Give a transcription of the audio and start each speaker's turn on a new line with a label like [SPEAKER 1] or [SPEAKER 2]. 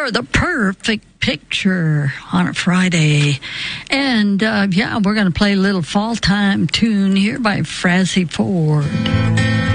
[SPEAKER 1] are the perfect picture on a Friday. And, we're going to play a little fall time tune here by Frazzy Ford.